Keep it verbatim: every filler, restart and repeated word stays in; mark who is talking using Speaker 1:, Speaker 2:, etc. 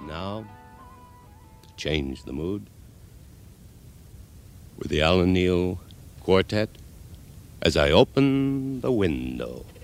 Speaker 1: now, to change the mood, with the Alan Neal Quartet, As I Open the Window.